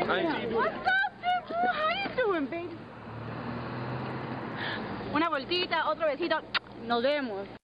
What's up, Pitbull? How you doing, baby? Una vueltita, otro besito. Nos vemos.